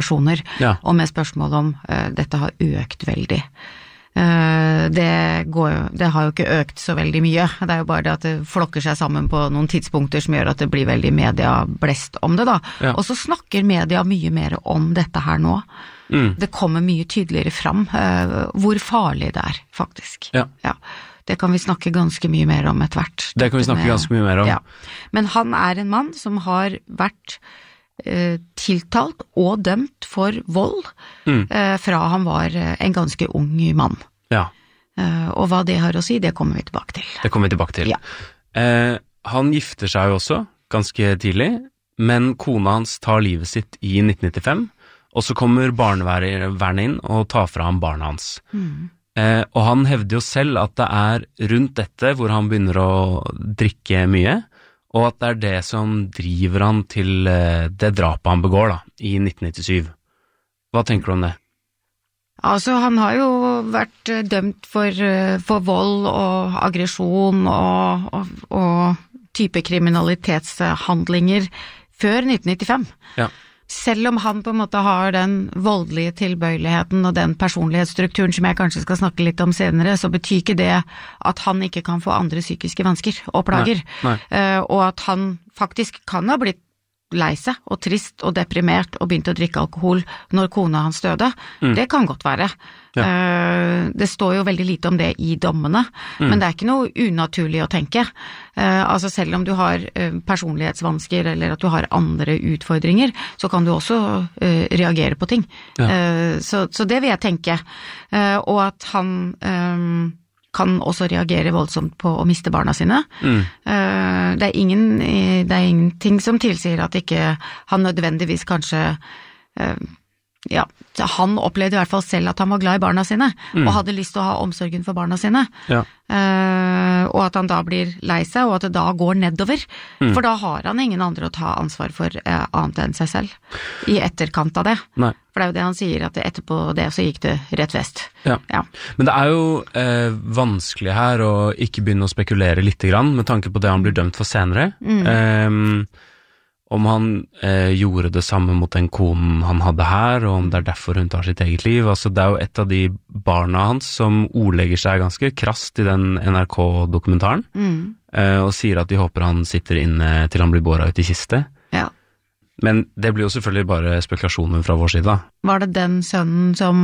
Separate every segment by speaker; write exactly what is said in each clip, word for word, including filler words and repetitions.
Speaker 1: generasjoner,
Speaker 2: Ja.
Speaker 1: og med spørsmål om uh, dette har økt veldig. Uh, det, går jo, det har jo ikke økt så veldig mye, det er jo bare det at det flokker seg sammen på noen tidspunkter som gjør at det blir veldig medieblest om det da,
Speaker 2: Ja.
Speaker 1: og så snakker media mye mer om dette her nå.
Speaker 2: Mm.
Speaker 1: Det kommer mye tydeligere fram uh, hvor farlig det er, faktisk.
Speaker 2: Ja.
Speaker 1: Ja. Det kan vi snakke ganske mye mer om etter hvert.
Speaker 2: Det kan vi snakke
Speaker 1: Med,
Speaker 2: ganske mye mer om.
Speaker 1: Ja. Men han er en mann som har vært eh, tiltalt og dømt for vold
Speaker 2: Mm.
Speaker 1: eh, fra han var eh, en ganske ung mann.
Speaker 2: Ja,
Speaker 1: Eh, og hva det har å si, det kommer vi tilbake til.
Speaker 2: det kommer vi tilbake til.
Speaker 1: Ja.
Speaker 2: Eh, han gifter seg jo også, ganske tidlig, men kona hans tar livet sitt i nitten nittifem, og så kommer barnevernet inn og tar fra ham barna hans.
Speaker 1: Mm.
Speaker 2: Eh, og han hevder jo selv at det er rundt dette hvor han begynner å drikke mye, og at det er det som driver han til eh, det drapet han begår da, i nitten nittisyv. Hva tenker du om det?
Speaker 1: Altså, han har jo vært eh, dømt for, eh, for vold og aggresjon og, og, og type kriminalitetshandlinger før nitten nittifem.
Speaker 2: Ja.
Speaker 1: Selv om han på en måte har den voldelige tilbøyeligheten og den personlighetsstrukturen som jeg kanskje skal snakke litt om senere, så betyr ikke det at han ikke kan få andre psykiske vansker og plager.
Speaker 2: Nei, nei.
Speaker 1: Eh, og at han faktisk kan ha blitt lei seg og trist og deprimert og begynt å drikke alkohol når kona hans døde.
Speaker 2: Mm.
Speaker 1: Det kan godt være.
Speaker 2: Ja.
Speaker 1: Eh, det står jo veldig lite om det i dommene,
Speaker 2: Mm.
Speaker 1: men det er ikke noe unaturlig å tenke. Eh, altså selv om du har eh, personlighetsvansker eller at du har andre utfordringer, så kan du også eh, reagere på ting.
Speaker 2: Ja.
Speaker 1: Eh, så, så det vil jeg tenke. Eh, og at han eh, kan også reagere voldsomt på å miste barna sine.
Speaker 2: Mm.
Speaker 1: Eh, det er ingen, det er ingenting som tilsier at ikke han nødvendigvis kanskje eh, ja, han opplevde i hvert fall selv at han var glad i barna sine,
Speaker 2: Mm.
Speaker 1: og hadde lyst til å ha omsorgen for barna sine.
Speaker 2: Ja.
Speaker 1: Eh, og at han da blir lei seg, og at det da går nedover.
Speaker 2: Mm.
Speaker 1: For da har han ingen andre å ta ansvar for eh, annet enn seg selv, i etterkant av det.
Speaker 2: Nei.
Speaker 1: For det er jo det han sier, at etterpå det så gikk det rett vest.
Speaker 2: Ja.
Speaker 1: Ja.
Speaker 2: Men det er jo eh, vanskelig her å ikke begynne å spekulere litt grann, med tanke på det han blir dømt for senere.
Speaker 1: Mm.
Speaker 2: Eh, om han eh, gjorde det samme mot den konen han hadde her, og om det er derfor hun tar sitt eget liv. Altså, det er jo et av de barna hans som ordlegger seg ganske krast i den N R K-dokumentaren,
Speaker 1: Mm.
Speaker 2: eh, og sier at de håper han sitter inne til han blir båret ut i kiste.
Speaker 1: Ja.
Speaker 2: Men det blir jo selvfølgelig bare spekulasjoner fra vår side da.
Speaker 1: Var det den sønnen som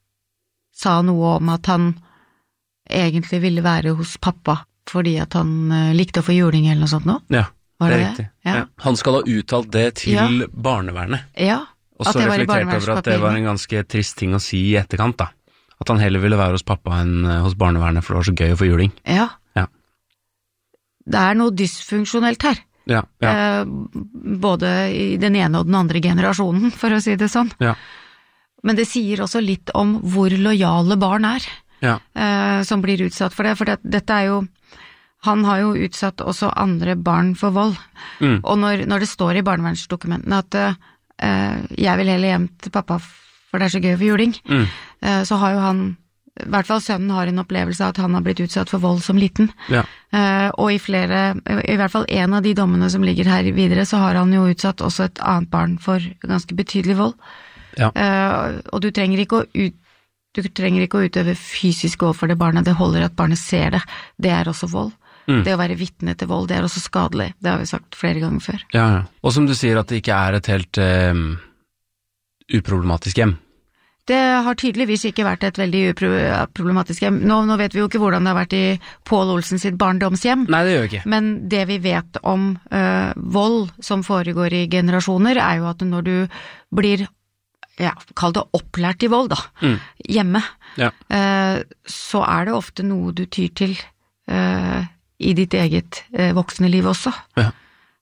Speaker 1: sa noe om at han egentlig ville være hos pappa fordi at han eh, likte å få juling eller noe sånt nå?
Speaker 2: Ja,
Speaker 1: Var
Speaker 2: det er
Speaker 1: det
Speaker 2: riktig.
Speaker 1: Ja.
Speaker 2: Ja. Han skal ha uttalt det til
Speaker 1: Ja.
Speaker 2: barnevernet.
Speaker 1: Ja,
Speaker 2: Og
Speaker 1: at
Speaker 2: så
Speaker 1: det var i
Speaker 2: reflekterte over at det var
Speaker 1: barnevernspapirene.
Speaker 2: en ganske trist ting å si i etterkant da. At han heller ville være hos pappa enn eh, hos barnevernet, for det var så gøy å få juling.
Speaker 1: Ja.
Speaker 2: Ja.
Speaker 1: Det er noe dysfunksjonelt her.
Speaker 2: Ja, ja,
Speaker 1: Eh, både i den ene og den andre generasjonen, for å si det sånn.
Speaker 2: ja,
Speaker 1: Men det sier også litt om hvor lojale barn er,
Speaker 2: ja,
Speaker 1: eh, som blir utsatt for det. For det, dette er jo, han har jo utsatt også andre barn for vold.
Speaker 2: mm,
Speaker 1: Og når, når det står i barnevernsdokumentene at eh, jeg vil heller hjem til pappa for det er så gøy for juling,
Speaker 2: mm,
Speaker 1: eh, så har jo han, i hvert fall sønnen har en opplevelse av at han har blitt utsatt for vold som liten.
Speaker 2: ja,
Speaker 1: Eh, og i flere, i hvert fall en av de dommene som ligger her videre, så har han jo utsatt også et annet barn for ganske betydelig vold.
Speaker 2: ja,
Speaker 1: Eh, og du trenger ikke å ut, du trenger ikke å utøve fysisk overfor det barnet, det holder at barnet ser det. Det er også vold.
Speaker 2: mm,
Speaker 1: Det å være vitne til vold, det er også skadelig. Det har vi sagt flere ganger før.
Speaker 2: ja, ja. Og som du sier at det ikke er et helt eh, uproblematisk hjem.
Speaker 1: Det har tydeligvis ikke vært et veldig uproblematisk hjem. Nå, nå vet vi jo ikke hvordan det har vært i Pål Olsen sitt barndomshjem.
Speaker 2: Nei, det gjør vi ikke.
Speaker 1: Men det vi vet om øh, vold som foregår i generasjoner, er jo at når du blir, ja, kall det opplært i vold da,
Speaker 2: Mm,
Speaker 1: hjemme,
Speaker 2: ja,
Speaker 1: øh, så er det ofte noe du tyr til øh, i ditt eget øh, voksne liv også.
Speaker 2: ja,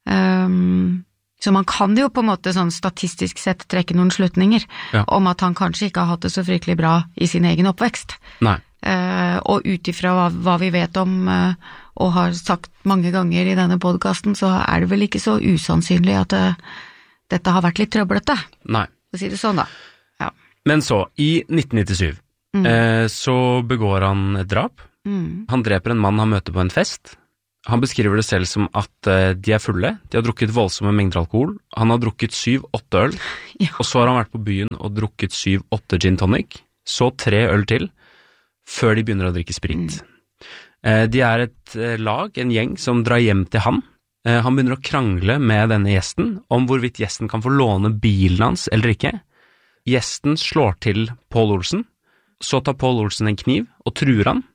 Speaker 1: Um, så man kan jo på en måte sånn statistisk sett trekke noen slutninger
Speaker 2: Ja.
Speaker 1: om at han kanskje ikke har hatt det så fryktelig bra i sin egen oppvekst.
Speaker 2: nei,
Speaker 1: Uh, og ut ifra hva, hva vi vet om uh, og har sagt mange ganger i denne podcasten, så er det vel ikke så usannsynlig at uh, dette har vært litt trøblete,
Speaker 2: nei.
Speaker 1: for å si det sånn da. Ja.
Speaker 2: Men så, i nitten nittisyv,
Speaker 1: Mm.
Speaker 2: eh, så begår han et drap.
Speaker 1: Mm.
Speaker 2: Han dreper en mann han møter på en fest, Han beskriver det selv som at uh, de er fulle, de har drukket voldsomme mengder alkohol, han har drukket syv, åtte øl, ja. Og så har han vært på byen og drukket syv, åtte gin tonic, så tre øl til, før de begynner å drikke sprit. Mm. Uh, de er et uh, lag, en gjeng, som drar hjem til han. Uh, han begynner å krangle med denne gjesten om hvorvidt gjesten kan få låne bilen hans eller ikke. Gjesten slår til Pål Olsen, så tar Pål Olsen en kniv og truer han.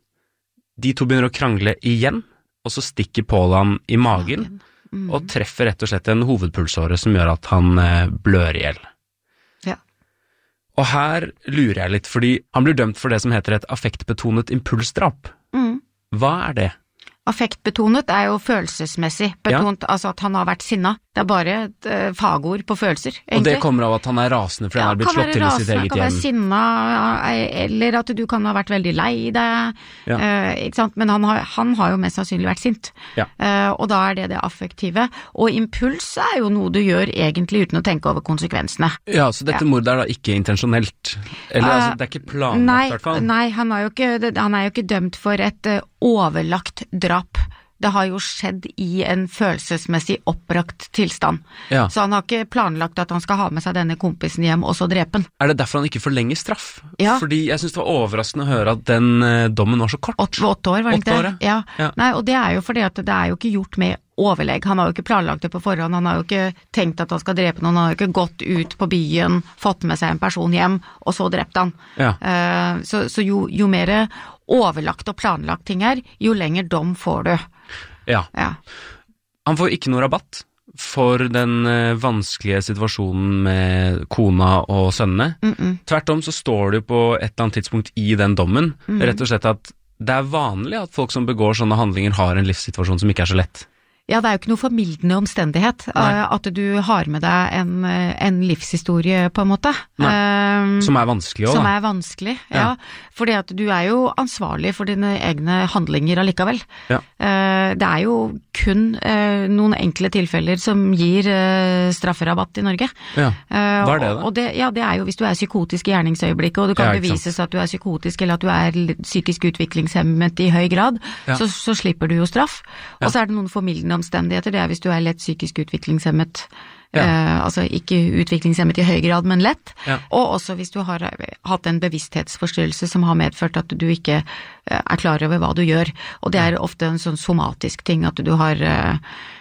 Speaker 2: De to begynner å krangle igjen, og så stikker Pål han i magen, mm. og treffer rett og slett en hovedpulsåre som gjør at han eh, blør ihjel.
Speaker 1: Ja.
Speaker 2: Og her lurer jeg litt, fordi han blir dømt for det som heter et affektbetonet impulsdrap.
Speaker 1: Mm.
Speaker 2: Hva er det?
Speaker 1: Affektbetonet er jo følelsesmessig betont, ja. Altså at han har vært sinna. Det er bare et uh, fagord på følelser, egentlig.
Speaker 2: Og det kommer av at han er rasende fordi ja, han har blitt slått til i sitt eget hjem.
Speaker 1: Kan være sinna, eller at du kan ha vært veldig lei deg, ja. uh, ikke sant? Men han har, han har jo mest sannsynlig vært sint.
Speaker 2: Ja.
Speaker 1: Uh, og da er det det affektive. Og impuls er jo noe du gjør egentlig uten å tenke over konsekvensene.
Speaker 2: Ja, så dette ja. mordet er da ikke intensjonelt? Eller uh, altså, det er ikke planlagt
Speaker 1: nei,
Speaker 2: i hvert fall?
Speaker 1: Nei, han er, jo ikke, han er jo ikke dømt for et uh, overlagt drap. Det har jo skjedd i en følelsesmessig opprakt tilstand.
Speaker 2: Ja.
Speaker 1: Så han har ikke planlagt at han skal ha med seg denne kompisen hjem og så drepe han.
Speaker 2: Er det derfor han ikke forlenger straff?
Speaker 1: Ja.
Speaker 2: Fordi jeg synes det var overraskende å høre at den uh, dommen var så kort.
Speaker 1: Åtte, åtte år, var det ikke det?
Speaker 2: Ja.
Speaker 1: Ja. Nei, og det er jo fordi at det er jo ikke gjort med overlegg. Han har jo ikke planlagt det på forhånd, han har jo ikke tenkt at han skal drepe noen, han har jo ikke gått ut på byen, fått med seg en person hjem, og så drept han.
Speaker 2: Ja.
Speaker 1: Uh, så så jo, jo mer overlagt og planlagt ting er, jo lenger dom får du.
Speaker 2: Ja.
Speaker 1: ja.
Speaker 2: Han får ikke noe rabatt for den uh, vanskelige situasjonen med kona og sønnene.
Speaker 1: Mm -mm.
Speaker 2: Tvert om så står det jo på et eller annet tidspunkt i den dommen,
Speaker 1: mm.
Speaker 2: rett og slett at det er vanlig at folk som begår sånne handlinger har en livssituasjon som ikke er så lett.
Speaker 1: Ja, det er jo ikke noe formildende omstendighet uh, at du har med deg en, en livshistorie på en måte.
Speaker 2: Um, som er vanskelig også,
Speaker 1: Som
Speaker 2: da.
Speaker 1: er vanskelig, ja.
Speaker 2: ja.
Speaker 1: Fordi at du er jo ansvarlig for dine egne handlinger allikevel.
Speaker 2: Ja.
Speaker 1: Uh, det er jo kun uh, noen enkle tilfeller som gir uh, strafferabatt i Norge.
Speaker 2: Ja. Hva er det da?
Speaker 1: Og det, ja, det er jo hvis du er psykotisk i gjerningsøyeblikket, og du kan
Speaker 2: ja,
Speaker 1: bevises at du er psykotisk, eller at du er psykisk utviklingshemmet i høy grad,
Speaker 2: ja.
Speaker 1: så, så slipper du jo straff.
Speaker 2: Ja.
Speaker 1: Og så er det noen formildende omstendigheter, det er hvis du er lett psykisk utviklingshemmet,
Speaker 2: ja.
Speaker 1: eh, altså ikke utviklingshemmet i høy grad, men lett,
Speaker 2: ja.
Speaker 1: og også hvis du har hatt en bevissthetsforstyrrelse som har medført at du ikke eh, er klar over hva du gjør, og det er ofte en sånn somatisk ting at du har eh,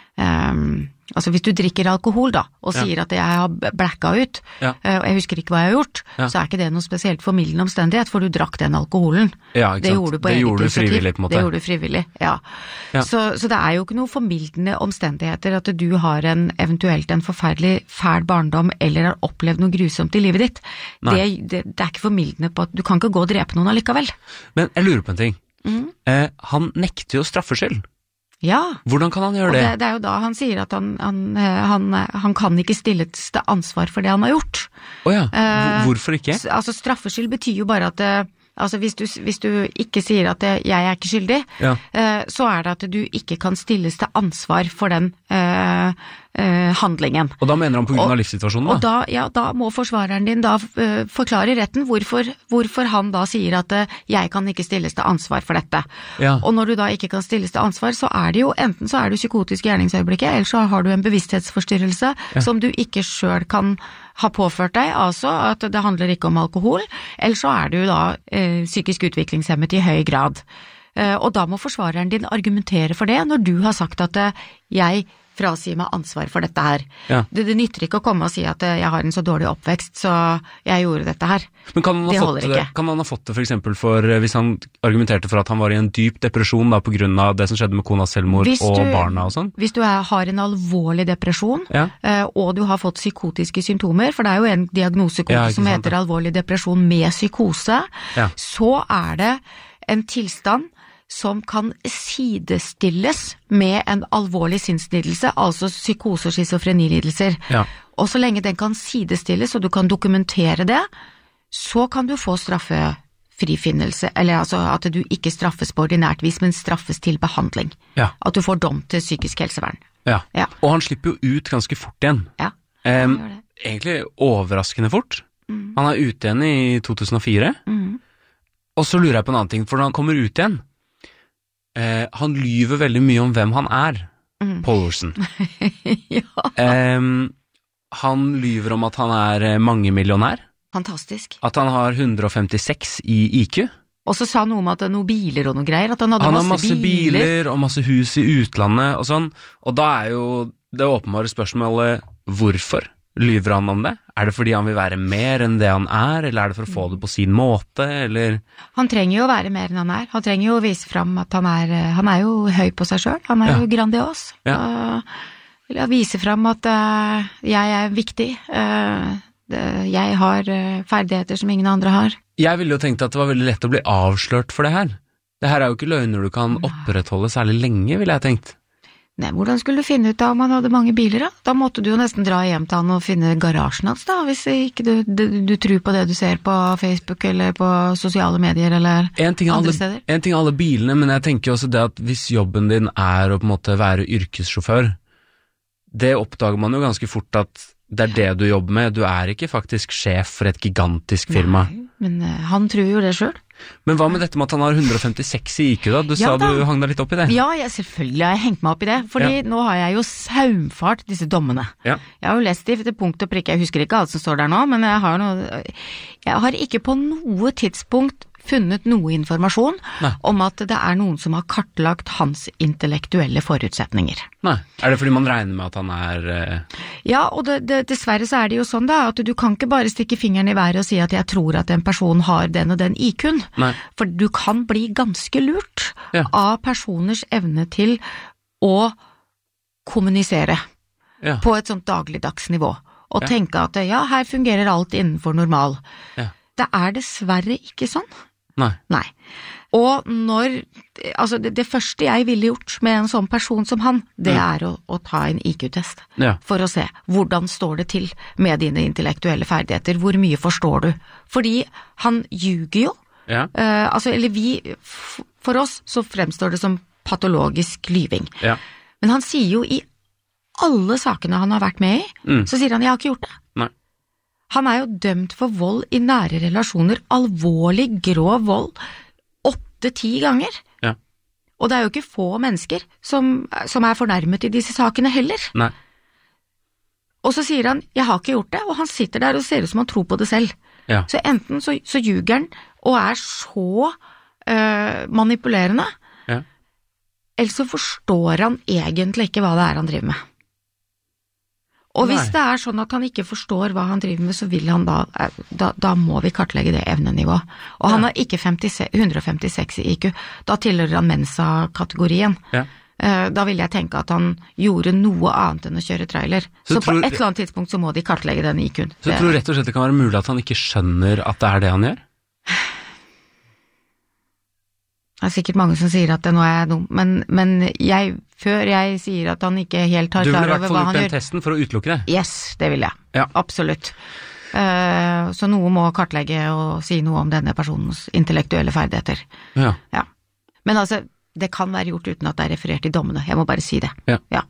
Speaker 1: Um, altså hvis du drikker alkohol da, og
Speaker 2: ja.
Speaker 1: sier at jeg har blacka ut,
Speaker 2: ja.
Speaker 1: uh, og jeg husker ikke hva jeg har gjort,
Speaker 2: ja.
Speaker 1: så er ikke det noe spesielt formildende omstendighet, for du drakk den alkoholen.
Speaker 2: Ja, ikke sant?
Speaker 1: Det gjorde du på
Speaker 2: det
Speaker 1: eget
Speaker 2: gjorde du frivillig på en måte.
Speaker 1: Det gjorde du frivillig, ja.
Speaker 2: ja.
Speaker 1: Så, så det er jo ikke noe formildende omstendigheter at du har en, eventuelt en forferdelig fæl barndom, eller har opplevd noe grusomt i livet ditt. Det, det, det er ikke formildende på at du kan ikke gå og drepe noen allikevel.
Speaker 2: Men jeg lurer på en ting.
Speaker 1: Mm.
Speaker 2: Eh, han nekter jo straffskyld.
Speaker 1: Ja.
Speaker 2: Hvordan kan han gjøre det?
Speaker 1: det? Det er jo da han sier at han, han, han, han kan ikke stilles til ansvar for det han har gjort.
Speaker 2: Åja, oh hvorfor ikke?
Speaker 1: Eh, altså straffskyld betyr jo bare at altså hvis du, hvis du ikke sier at jeg er ikke skyldig,
Speaker 2: ja.
Speaker 1: eh, så er det at du ikke kan stilles til ansvar for den eh, eh, handlingen.
Speaker 2: Og da mener han på grunn av livssituasjonen da?
Speaker 1: Og da, ja, da må forsvareren din da uh, forklare i retten hvorfor, hvorfor han da sier at uh, jeg kan ikke stilles til ansvar for dette.
Speaker 2: Ja.
Speaker 1: Og når du da ikke kan stilles til ansvar, så er det jo enten så er du psykotisk i gjerningsøyeblikket, eller så har du en bevissthetsforstyrrelse ja. som du ikke selv kan ha påført deg, altså at det handler ikke om alkohol, eller så er du da uh, psykisk utviklingshemmet i høy grad. Uh, og da må forsvareren din argumentere for det når du har sagt at uh, jeg frasi meg ansvar for dette her.
Speaker 2: Ja.
Speaker 1: Det, det nytter ikke å komme og si at jeg har en så dårlig oppvekst, så jeg gjorde dette her.
Speaker 2: Men kan han ha, fått det, kan han ha fått det for eksempel for, hvis han argumenterte for at han var i en dyp depresjon da, på grunn av det som skjedde med konas selvmord du, og barna og sånn?
Speaker 1: Hvis du er, har en alvorlig depresjon,
Speaker 2: ja.
Speaker 1: eh, og du har fått psykotiske symptomer, for det er jo en diagnosekode ja, som heter alvorlig depresjon med psykose,
Speaker 2: ja.
Speaker 1: så er det en tilstand som kan sidestilles med en alvorlig sinnslidelse, altså psykose- og schizofrenilidelser.
Speaker 2: Ja.
Speaker 1: Og så lenge den kan sidestilles, og du kan dokumentere det, så kan du få straffefrifinnelse, eller altså at du ikke straffes på ordinært vis, men straffes til behandling.
Speaker 2: Ja.
Speaker 1: At du får dom til psykisk helsevern.
Speaker 2: Ja.
Speaker 1: Ja.
Speaker 2: Og han slipper jo ut ganske fort igjen.
Speaker 1: Ja,
Speaker 2: um, egentlig overraskende fort.
Speaker 1: Mm.
Speaker 2: Han er ute igjen i to tusen og fire.
Speaker 1: Mm.
Speaker 2: Og så lurer jeg på en annen ting, for når han kommer ut igjen, eh, han lyver veldig mye om hvem han er, mm. Paul Olsen. ja. Eh, han lyver om at han er mangemillionær.
Speaker 1: Fantastisk.
Speaker 2: At han har hundre og femtiseks i I Q.
Speaker 1: Og så sa han noe om at det er noen biler og noe greier, at han hadde
Speaker 2: han
Speaker 1: masse,
Speaker 2: har masse biler.
Speaker 1: biler
Speaker 2: og masse hus i utlandet og sånn, og da er jo det åpenbare spørsmålet, hvorfor lyver han om det? Er det fordi han vil være mer enn det han er, eller er det for å få det på sin måte, eller?
Speaker 1: Han trenger jo å være mer enn han er, han trenger jo å vise frem at han er, han er jo høy på seg selv, han er ja. jo grandios. Ja. Uh, vil jeg vise frem at uh, jeg er viktig, uh, det, jeg har uh, ferdigheter som ingen andre har.
Speaker 2: Jeg ville jo tenkt at det var veldig lett å bli avslørt for det her. Det her er jo ikke løgner du kan opprettholde særlig lenge, ville jeg tenkt.
Speaker 1: Nei, hvordan skulle du finne ut av om han hadde mange biler da? Da måtte du jo nesten dra hjem til han og finne garasjen hans da, hvis ikke du, du, du tror på det du ser på Facebook eller på sosiale medier eller andre
Speaker 2: alle,
Speaker 1: steder.
Speaker 2: En ting er alle bilene, men jeg tenker også det at hvis jobben din er å på en måte være yrkessjåfør, det oppdager man jo ganske fort at det er det du jobber med, du er ikke faktisk sjef for et gigantisk firma.
Speaker 1: Nei, men uh, han tror jo det selv.
Speaker 2: Men hva med dette med at han har hundre og femtiseks i I Q da? Du ja, sa da. Du hang deg litt opp i det.
Speaker 1: Ja, jeg, selvfølgelig har jeg hengt meg opp i det, fordi ja. nå har jeg jo saumfart disse dommene. Ja. Jeg har jo lest de til punkt og prikke, jeg husker ikke alt som står der nå, men jeg har, noe, jeg har ikke på noe tidspunkt funnet noe informasjon Nei. om at det er noen som har kartlagt hans intellektuelle forutsetninger.
Speaker 2: Nei, er det fordi man regner med at han er... Uh...
Speaker 1: Ja, og det, det, dessverre så er det jo sånn da, at du kan ikke bare stikke fingeren i været og si at jeg tror at en person har den og den I Q-en, for du kan bli ganske lurt ja. av personers evne til å kommunisere ja. på et sånt dagligdags nivå, og ja. tenke at ja, her fungerer alt innenfor normal. Ja. Det er dessverre ikke sånn.
Speaker 2: Nei.
Speaker 1: Nei. Og når, altså det, det første jeg ville gjort med en sånn person som han, det ja. er å, å ta en I Q-test, ja. for å se hvordan står det til med dine intellektuelle ferdigheter, hvor mye forstår du? Fordi han ljuger jo, ja. uh, altså, eller vi, for oss så fremstår det som patologisk lyving. Ja. Men han sier jo i alle sakene han har vært med i, mm. så sier han, jeg har ikke gjort det. Nei. Han er jo dømt for vold i nære relasjoner, alvorlig, grov vold, åtte-ti ganger. Ja. Og det er jo ikke få mennesker som, som er fornærmet i disse sakene heller. Nei. Og så sier han, jeg har ikke gjort det, og han sitter der og ser ut som han tror på det selv. Ja. Så enten så, så ljuger han, og er så øh, manipulerende, ja. eller så forstår han egentlig ikke hva det er han driver med. Og hvis Nei. det er sånn at han ikke forstår hva han driver med, så vil han da, da, da må vi kartlegge det evnenivået. Og ja. han har ikke hundre og femtiseks i I Q, da tilhører han Mensa-kategorien. Ja. Da vil jeg tenke at han gjorde noe annet enn å kjøre trailer. Så, så tror, på et eller annet tidspunkt så må de kartlegge den I Q-en.
Speaker 2: Så du tror rett og slett det kan være mulig at han ikke skjønner at det er det han gjør? Det er sikkert mange som sier at det nå er dum, men, men jeg, før jeg sier at han ikke helt har klar over hva han gjør... Du vil i hvert fall gjøre den testen for å utelukke det? Yes, det vil jeg. Ja. Absolutt. Uh, så noe må kartlegge og si noe om denne personens intellektuelle ferdigheter. Ja. Ja. Men altså, det kan være gjort uten at det er referert i dommene. Jeg må bare si det. Ja. Ja.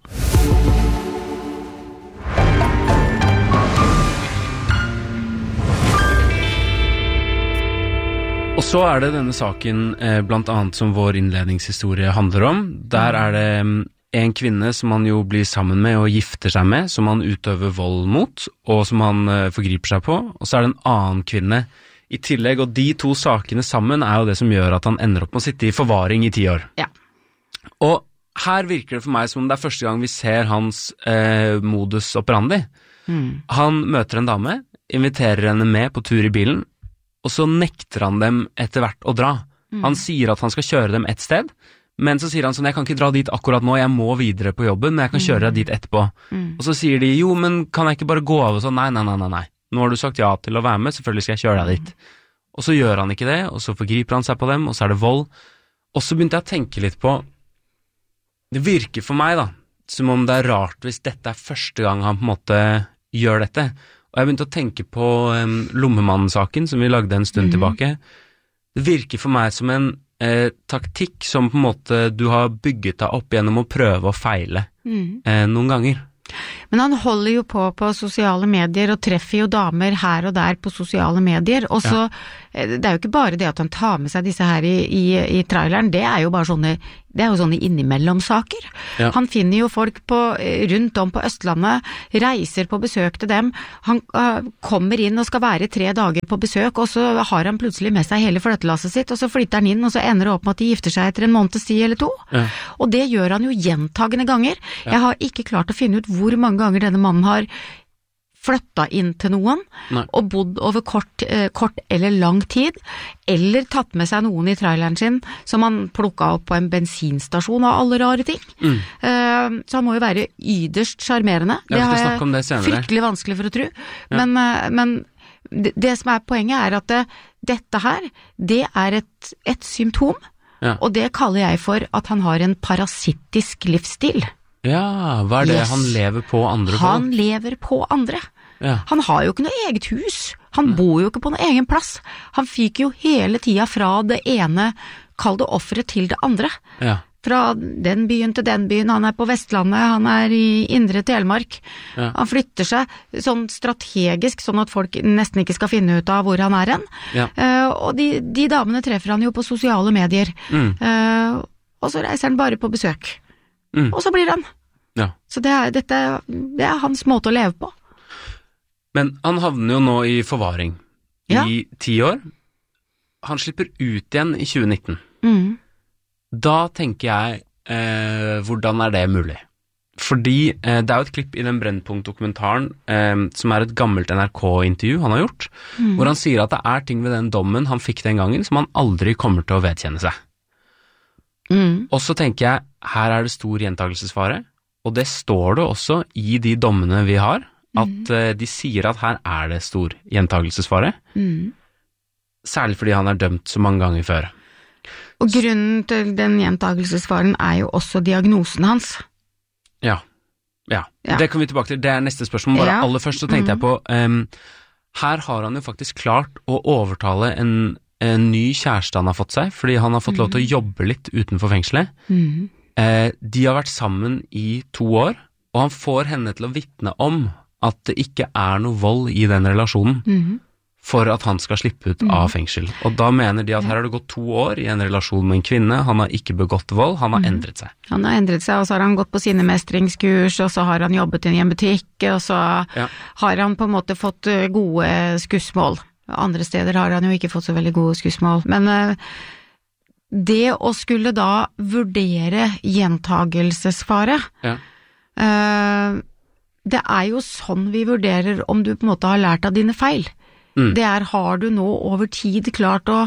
Speaker 2: Og så er det denne saken eh, blant annet som vår innledningshistorie handler om. Der er det en kvinne som han jo blir sammen med og gifter seg med, som han utøver vold mot, og som han eh, forgriper seg på. Og så er det en annen kvinne i tillegg, og de to sakene sammen er jo det som gjør at han ender opp med å sitte i forvaring i ti år. Ja. Og her virker det for meg som om det er første gang vi ser hans eh, modus operandi. Mm. Han møter en dame, inviterer henne med på tur i bilen, og så nekter han dem etter hvert å dra. Mm. Han sier at han skal kjøre dem et sted, men så sier han sånn, jeg kan ikke dra dit akkurat nå, jeg må videre på jobben, men jeg kan kjøre deg dit etterpå. Mm. Og så sier de, jo, men kan jeg ikke bare gå av og sånn? Nei, nei, nei, nei, nei. Nå har du sagt ja til å være med, selvfølgelig skal jeg kjøre deg dit. Og så gjør han ikke det, og så forgriper han seg på dem, og så er det vold. Og så begynte jeg å tenke litt på, det virker for meg da, som om det er rart hvis dette er første gang han på en måte gjør dette. Og jeg begynte å tenke på um, Lommemannen-saken som vi lagde en stund mm. tilbake. Det virker for meg som en eh, taktikk som på en måte du har bygget deg opp gjennom å prøve å feile mm. eh, noen ganger.
Speaker 1: Men han holder jo på på sosiale medier og treffer jo damer her og der på sosiale medier, og så, ja. Det er jo ikke bare det at han tar med seg disse her i, i, i traileren, det er jo bare sånne, det er jo sånne innimellomsaker. Ja. Han finner jo folk på, rundt om på Østlandet, reiser på besøk til dem, han uh, kommer inn og skal være tre dager på besøk, og så har han plutselig med seg hele flyttelasset sitt, og så flytter han inn, og så ender det opp med at de gifter seg etter en måneds tid eller to. Ja. Og det gjør han jo gjentagende ganger. Ja. Jeg har ikke klart å finne ut hvor mange ganger denne mannen har flyttet inn til noen, Nei. Og bodd over kort, eh, kort eller lang tid, eller tatt med seg noen i traileren sin, som han plukket opp på en bensinstasjon av alle rare ting. Mm. Eh, så han må jo være yderst charmerende.
Speaker 2: Det har jeg det
Speaker 1: fryktelig vanskelig for å tro. Ja. Men, eh, men det, det som er poenget er at det, dette her, det er et, et symptom, ja. Og det kaller jeg for at han har en parasittisk livsstil.
Speaker 2: Ja, hva er det yes. han lever på andre på?
Speaker 1: Han lever på andre. Ja. Han har jo ikke noe eget hus. Han mm. bor jo ikke på noen egen plass. Han fikk jo hele tida fra det ene, kall det offeret, til det andre. Ja. Fra den byen til den byen. Han er på Vestlandet, han er i Indre Telemark. Ja. Han flytter seg sånn strategisk, sånn at folk nesten ikke skal finne ut av hvor han er hen. Ja. Uh, og de, de damene treffer han jo på sosiale medier. Mm. Uh, og så reiser han bare på besøk. Mm. Og så blir han. Ja. Så det er, dette, det er hans måte å leve på.
Speaker 2: Men han havner jo nå i forvaring ja. i ti år. Han slipper ut igjen i tjue nitten. Mm. Da tenker jeg, eh, hvordan er det mulig? Fordi eh, det er jo et klipp i den Brennpunkt-dokumentaren eh, som er et gammelt N R K-intervju han har gjort, mm. hvor han sier at det er ting ved den dommen han fikk den gangen som han aldri kommer til å vedkjenne seg. Mm. Og så tenker jeg, her er det stor gjentagelsesfare, og det står det også i de dommene vi har, at mm. uh, de sier at her er det stor gjentagelsesfare, mm. særlig fordi han er dømt så mange ganger før.
Speaker 1: Og grunnen til den gjentagelsesfaren er jo også diagnosen hans.
Speaker 2: Ja, ja. ja. Det kommer vi tilbake til, det er neste spørsmål. Bare ja. aller først så tenkte mm. jeg på, um, her har han jo faktisk klart å overtale en en ny kjæreste han har fått seg, fordi han har fått mm. lov til å jobbe litt utenfor fengselet. Mm. Eh, de har vært sammen i to år, og han får henne til å vitne om at det ikke er noe vold i den relasjonen, mm. for at han skal slippe ut mm. av fengsel. Og da mener de at her har det gått to år i en relasjon med en kvinne, han har ikke begått vold, han har mm. endret seg.
Speaker 1: Han har endret seg, og så har han gått på sine mestringskurs, og så har han jobbet i en butikk, og så ja. har han på en måte fått gode skussmål. Andre steder har han jo ikke fått så veldig gode skussmål, men uh, det å skulle da vurdere gjentagelsesfare, ja. uh, det er jo sånn vi vurderer om du på en måte har lært av dine feil. Mm. Det er, har du nå over tid klart å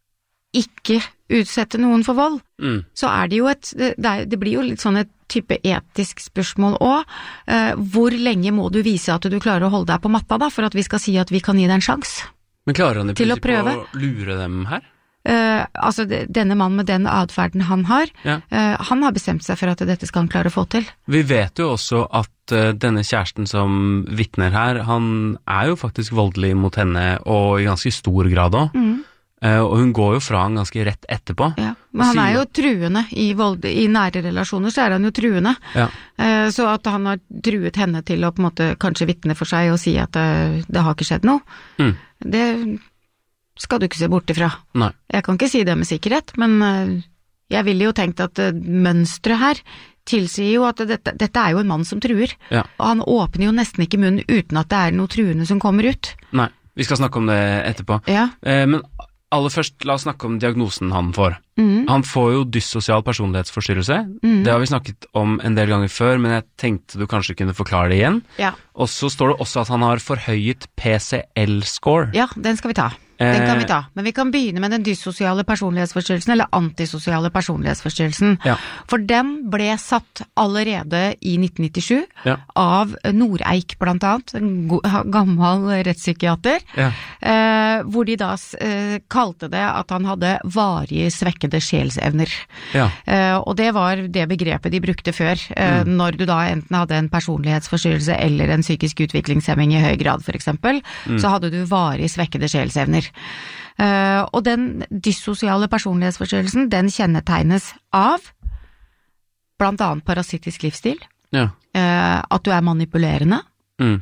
Speaker 1: ikke utsette noen for vold, mm. så er det jo et, det, er, det blir jo litt sånn et type etisk spørsmål også. Uh, hvor lenge må du vise at du klarer å holde deg på matta da, for at vi skal si at vi kan gi deg en sjans?
Speaker 2: Men klarer han i prinsippet å, å lure dem her?
Speaker 1: Uh, altså, de, denne mannen med den adferden han har, ja. uh, han har bestemt seg for at dette skal han klare å få til.
Speaker 2: Vi vet jo også at uh, denne kjæresten som vitner her, han er jo faktisk voldelig mot henne, og i ganske stor grad også. Mm. Uh, og hun går jo fra han ganske rett etterpå. Ja,
Speaker 1: men han er jo truende i, vold, i nære relasjoner, så er han jo truende. Ja. Uh, så at han har truet henne til å på en måte kanskje vitne for seg og si at uh, det har ikke skjedd noe, mm. det skal du ikke se bort ifra. Nei. Jeg kan ikke si det med sikkerhet, men uh, jeg ville jo tenkt at uh, mønstret her tilsier jo at dette, dette er jo en mann som truer. Ja. Og han åpner jo nesten ikke munnen uten at det er noe truende som kommer ut.
Speaker 2: Nei, vi skal snakke om det etterpå. Ja. Uh, men aller først, la oss snakke om diagnosen han får. Mm. Han får jo dyssosial personlighetsforstyrrelse. Mm. Det har vi snakket om en del ganger før, men jeg tenkte du kanskje kunne forklare det igjen. Ja. Og så står det også at han har forhøyet P C L-score.
Speaker 1: Ja, den skal vi ta. Den kan vi ta. Men vi kan begynne med den dyssosiale personlighetsforstyrrelsen, eller antisosiale personlighetsforstyrrelsen. Ja. For den ble satt allerede i nitten nittisju ja. av Noreik blant annet, en gammel rettspsykiater, ja. eh, hvor de da eh, kalte det at han hadde varige svekkede sjelsevner. Ja. Eh, og det var det begrepet de brukte før, eh, mm. når du da enten hadde en personlighetsforstyrrelse eller en psykisk utviklingshemming i høy grad for eksempel, mm. så hadde du varige svekkede sjelsevner. Uh, og den dyssosiale personlighetsforstyrrelsen, den kjennetegnes av blant annet parasittisk livsstil,
Speaker 2: Ja.
Speaker 1: Eh, at du er manipulerende.
Speaker 2: Mm.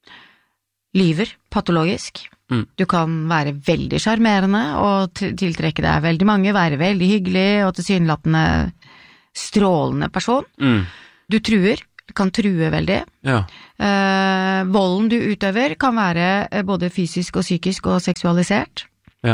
Speaker 1: Lyver, patologisk.
Speaker 2: Mm.
Speaker 1: Du kan være veldig charmerende og tiltrekke deg veldig mange, være veldig hyggelig og tilsynelatende strålende person.
Speaker 2: Mm.
Speaker 1: Du truer, kan true veldig.
Speaker 2: Ja.
Speaker 1: Eh, volden du utøver kan være både fysisk og psykisk og seksualisert.
Speaker 2: Ja.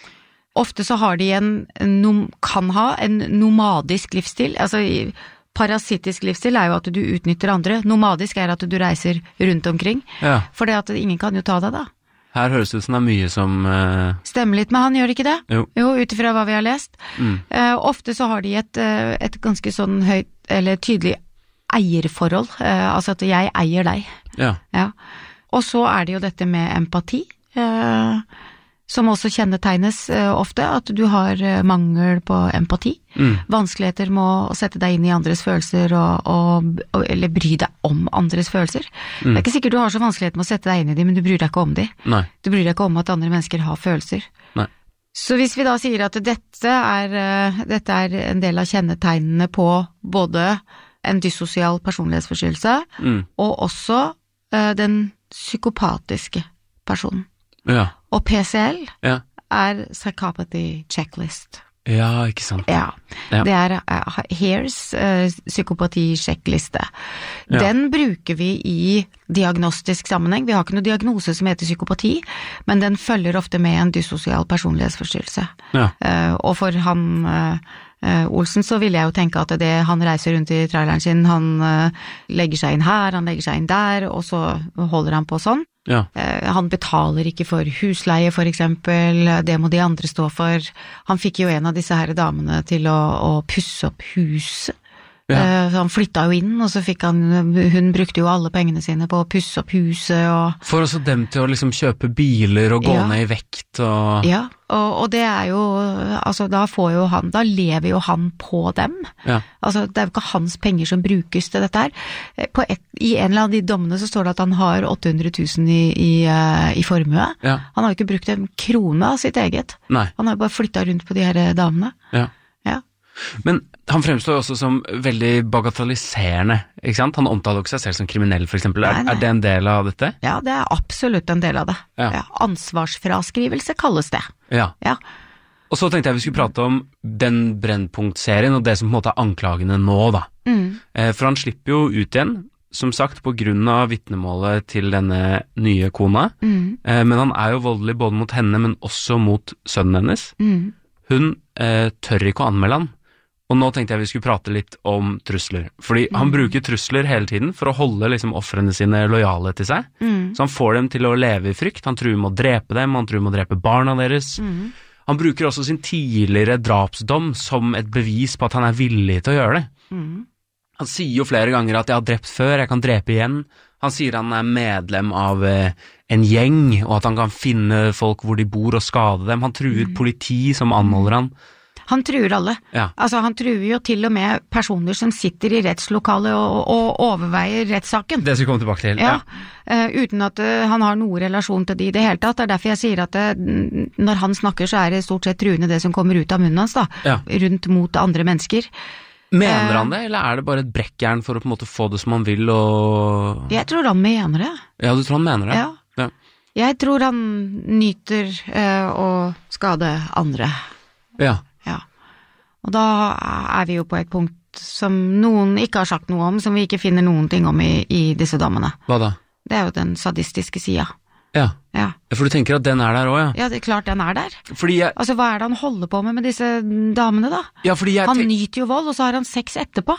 Speaker 1: Ofte så har de en, en kan ha en nomadisk livsstil, altså parasittisk livsstil er jo at du utnytter andre, nomadisk er at du reiser rundt omkring,
Speaker 2: Ja.
Speaker 1: for det at ingen kan jo ta deg da.
Speaker 2: Her høres det ut som det er mye som uh...
Speaker 1: Stemmer litt med han, gjør det ikke det?
Speaker 2: Jo.
Speaker 1: Jo, utifra hva vi har lest.
Speaker 2: Mm.
Speaker 1: Uh, ofte så har de et, uh, et ganske sånn høyt, eller tydelig eierforhold, uh, altså at jeg eier deg.
Speaker 2: Ja.
Speaker 1: Ja. Og så er det jo dette med empati, uh, som også kjennetegnes uh, ofte, at du har uh, mangel på empati.
Speaker 2: Mm.
Speaker 1: Vanskeligheter med å sette deg inn i andres følelser, og, og, og, eller bry deg om andres følelser.
Speaker 2: Mm.
Speaker 1: Det er ikke sikkert du har så vanskelighet med å sette deg inn i dem, men du bryr deg ikke om dem.
Speaker 2: Nei.
Speaker 1: Du bryr deg ikke om at andre mennesker har følelser.
Speaker 2: Nei.
Speaker 1: Så hvis vi da sier at dette er, uh, dette er en del av kjennetegnene på både en dyssosial personlighetsforstyrrelse, mm. og også uh, den psykopatiske personen.
Speaker 2: Ja.
Speaker 1: Og P C L
Speaker 2: ja.
Speaker 1: er Psychopathy Checklist.
Speaker 2: Ja, ikke sant.
Speaker 1: Ja,
Speaker 2: ja.
Speaker 1: Det er uh, Here's uh, psykopati-sjekkliste.
Speaker 2: Ja.
Speaker 1: Den bruker vi i diagnostisk sammenheng. Vi har ikke noe diagnose som heter psykopati, men den følger ofte med en dyssosial personlighetsforstyrrelse.
Speaker 2: Ja.
Speaker 1: Uh, og for han uh, uh, Olsen så vil jeg jo tenke at det, han reiser rundt i traileren sin, han uh, legger seg inn her, han legger seg inn der, og så holder han på sånn.
Speaker 2: Ja.
Speaker 1: Uh, han betaler ikke for husleie, for eksempel, det må de andre stå for. Han fikk jo en av disse her damene til å, å pusse opp huset. Ja. Uh, så han flytta jo inn, og så fikk han, hun brukte jo alle pengene sine på å pusse opp huset. Og,
Speaker 2: for også dem til å liksom kjøpe biler og gå
Speaker 1: ja.
Speaker 2: ned i vekt. Og...
Speaker 1: Ja, og, og det er jo, altså da får jo han, da lever jo han på dem.
Speaker 2: Ja.
Speaker 1: Altså det er jo ikke hans penger som brukes til dette her. På et, I en eller annen av de dommene så står det at han har åtte hundre tusen i, i, uh, i formue.
Speaker 2: Ja.
Speaker 1: Han har jo ikke brukt en krone av sitt eget.
Speaker 2: Nei.
Speaker 1: Han har jo bare flyttet rundt på de her damene.
Speaker 2: Ja.
Speaker 1: Ja.
Speaker 2: Men han fremstår jo også som veldig bagatelliserende, ikke sant? Han omtaler jo ikke seg selv som kriminell, for eksempel. Er, er det en del av dette?
Speaker 1: Ja, det er absolutt en del av det.
Speaker 2: Ja.
Speaker 1: Ja, ansvarsfraskrivelse kalles det.
Speaker 2: Ja.
Speaker 1: Ja.
Speaker 2: Og så tenkte jeg vi skulle prate om den Brennpunkt-serien, og det som på en måte er anklagene nå, da.
Speaker 1: Mm.
Speaker 2: For han slipper jo ut igjen, som sagt, på grunn av vitnemålet til denne nye kona.
Speaker 1: Mm.
Speaker 2: Men han er jo voldelig både mot henne, men også mot sønnen hennes.
Speaker 1: Mm.
Speaker 2: Hun eh, tør ikke å anmelde han. Og nå tenkte jeg vi skulle prate litt om trusler. Fordi mm. han bruker trusler hele tiden for å holde liksom ofrene sine lojale til seg.
Speaker 1: Mm.
Speaker 2: Så han får dem til å leve i frykt. Han truer med å drepe dem, han truer med å drepe barna deres.
Speaker 1: Mm.
Speaker 2: Han bruker også sin tidligere drapsdom som et bevis på at han er villig til å gjøre det.
Speaker 1: Mm.
Speaker 2: Han sier jo flere ganger at jeg har drept før, jeg kan drepe igjen. Han sier han er medlem av eh, en gjeng, og at han kan finne folk hvor de bor og skade dem. Han truer mm. politi som anholder han.
Speaker 1: Han truer alle.
Speaker 2: Ja.
Speaker 1: Altså, han truer jo til og med personer som sitter i rettslokalet og, og overveier rettssaken.
Speaker 2: Det skal vi komme tilbake til.
Speaker 1: Ja, ja. Uh, uten at uh, han har noen relasjon til de i det hele tatt. Det er derfor jeg sier at uh, når han snakker, så er det stort sett truende det som kommer ut av munnen hans, da. Ja. Rundt mot andre mennesker.
Speaker 2: Mener han det, eller er det bare et brekkjern for å på en måte få det som han vil, og...
Speaker 1: Jeg tror han mener det.
Speaker 2: Ja, du tror han mener det?
Speaker 1: Ja.
Speaker 2: Ja.
Speaker 1: Jeg tror han nyter uh, å skade andre.
Speaker 2: Ja.
Speaker 1: Ja. Og da er vi jo på et punkt som noen ikke har sagt noe om, som vi ikke finner noen ting om i, i disse dommene.
Speaker 2: Hva da?
Speaker 1: Det er jo den sadistiske sida.
Speaker 2: Ja.
Speaker 1: Ja.
Speaker 2: For du tenker at den er der også, ja?
Speaker 1: Ja, det er klart den er der.
Speaker 2: Fordi jeg...
Speaker 1: Altså, hva er det han holder på med med disse damene da?
Speaker 2: Ja, fordi jeg...
Speaker 1: Han nyter jo vold, og så har han sex etterpå.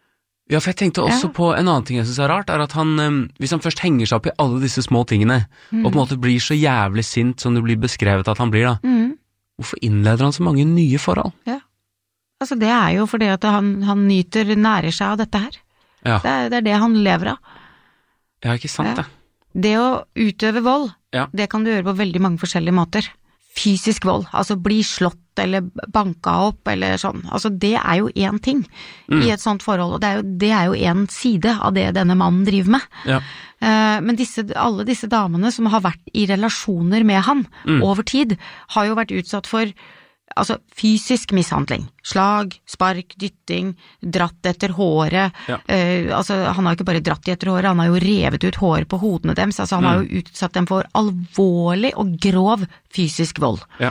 Speaker 2: Ja, for jeg tenkte også ja. på en annen ting jeg synes er rart, er at han, hvis han først henger seg opp i alle disse små tingene, mm. og på en måte blir så jævlig sint som det blir beskrevet at han blir da,
Speaker 1: mm.
Speaker 2: hvorfor innleder han så mange nye forhold?
Speaker 1: Ja, altså det er jo fordi at han, han nyter, nærer seg av dette her.
Speaker 2: Ja.
Speaker 1: Det, er, det er det han lever av.
Speaker 2: Ja, ikke sant
Speaker 1: ja.
Speaker 2: det.
Speaker 1: Det å utøve vold,
Speaker 2: ja.
Speaker 1: det kan du gjøre på veldig mange forskjellige måter. Fysisk vold, altså bli slått eller banka opp eller sånn. Altså det er jo en ting mm. i et sånt forhold, og det er jo, det er jo en side av det denne mannen driver med.
Speaker 2: Ja.
Speaker 1: Uh, men disse, alle disse damene som har vært i relasjoner med han mm. over tid, har jo vært utsatt for altså fysisk mishandling, slag, spark, dytting, dratt etter håret,
Speaker 2: ja.
Speaker 1: eh, altså han har jo ikke bare dratt de etter håret, han har jo revet ut håret på hodene deres, altså han mm. har jo utsatt dem for alvorlig og grov fysisk vold.
Speaker 2: Ja.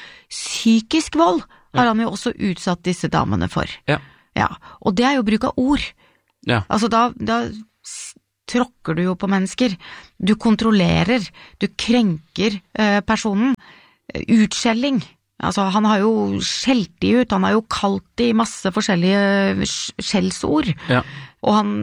Speaker 1: Psykisk vold har ja. han jo også utsatt disse damene for.
Speaker 2: Ja.
Speaker 1: Ja, og det er jo bruk av ord.
Speaker 2: Ja.
Speaker 1: Altså da, da tråkker du jo på mennesker, du kontrollerer, du krenker eh, personen, utskjelling. Altså, han har jo skjelt de ut, han har jo kalt de masse forskjellige skjellsord, ja. og han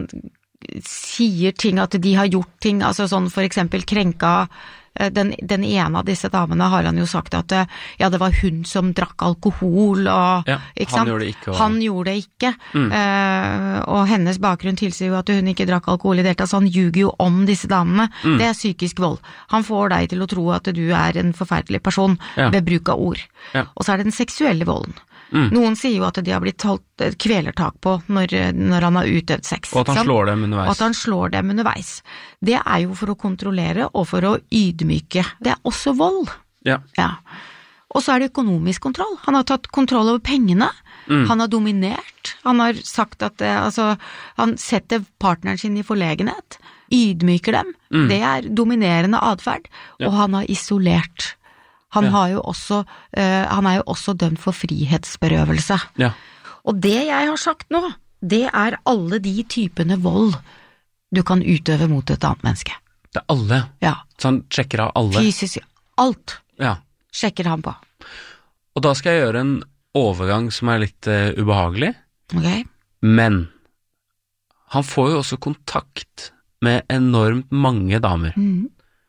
Speaker 1: sier ting at de har gjort ting, altså sånn for eksempel krenka, den, den ene av disse damene har han jo sagt at ja, det var hun som drakk alkohol, og,
Speaker 2: ja,
Speaker 1: ikke
Speaker 2: han
Speaker 1: sant?
Speaker 2: gjorde det ikke. Og...
Speaker 1: Han gjorde det ikke, mm. uh, og hennes bakgrunn tilsier jo at hun ikke drakk alkohol i det hele tatt, så han ljuger jo om disse damene. Mm. Det er psykisk vold. Han får deg til å tro at du er en forferdelig person ja. ved bruk av ord. Ja. Og så er det den seksuelle volden. Mm. Noen sier jo at de har blitt holdt kvelertak på når, når han har utøvd sex.
Speaker 2: Og at han
Speaker 1: sant?
Speaker 2: slår dem underveis.
Speaker 1: Og at han slår dem underveis. Det er jo for å kontrollere og for å ydmyke. Det er også vold.
Speaker 2: Ja.
Speaker 1: Ja. Og så er det økonomisk kontroll. Han har tatt kontroll over pengene. Mm. Han har dominert. Han har sagt at altså, han setter partneren sin i forlegenhet, ydmyker dem. Mm. Det er dominerende adferd. Ja. Og han har isolert. Han, ja. har jo også, uh, han er jo også dømt for frihetsberøvelse.
Speaker 2: Ja.
Speaker 1: Og det jeg har sagt nå, det er alle de typene vold du kan utøve mot et annet menneske.
Speaker 2: Det er alle?
Speaker 1: Ja.
Speaker 2: Så han sjekker av alle?
Speaker 1: Fysisk, alt
Speaker 2: ja.
Speaker 1: sjekker han på.
Speaker 2: Og da skal jeg gjøre en overgang som er litt uh, ubehagelig.
Speaker 1: Ok.
Speaker 2: Men han får jo også kontakt med enormt mange damer.
Speaker 1: Mhm.